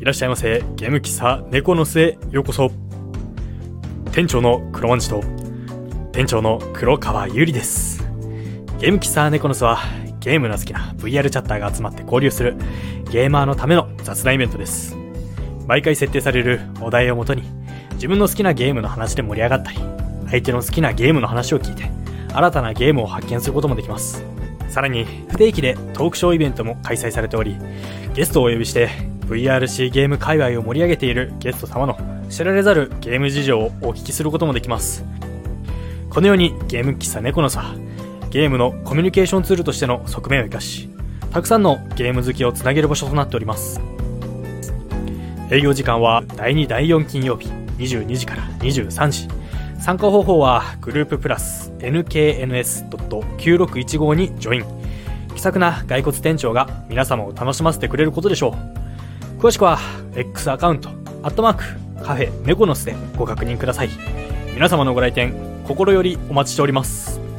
いらっしゃいませ。ゲーム喫茶猫の巣へようこそ。店長の黒まんじと店長の黒川ゆりです。ゲーム喫茶猫の巣はゲームの好きな VR チャッターが集まって交流するゲーマーのための雑談イベントです。毎回設定されるお題をもとに自分の好きなゲームの話で盛り上がったり、相手の好きなゲームの話を聞いて新たなゲームを発見することもできます。さらに不定期でトークショーイベントも開催されており、ゲストをお呼びして VRC ゲーム界隈を盛り上げているゲスト様の知られざるゲーム事情をお聞きすることもできます。このようにゲーム喫茶猫の巣はゲームのコミュニケーションツールとしての側面を生かし、たくさんのゲーム好きをつなげる場所となっております。営業時間は第2第4金曜日22時から23時。参加方法はグループプラス nkns.9615 にジョイン。気さくな骸骨店長が皆様を楽しませてくれることでしょう。詳しくは X アカウントカフェ猫の巣でご確認ください。皆様のご来店心よりお待ちしております。